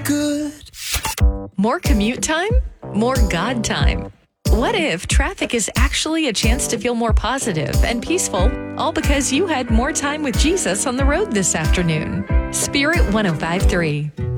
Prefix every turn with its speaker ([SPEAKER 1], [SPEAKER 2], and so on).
[SPEAKER 1] good.
[SPEAKER 2] More commute time? More God time. What if traffic is actually a chance to feel more positive and peaceful, all because you had more time with Jesus on the road this afternoon? Spirit 105.3.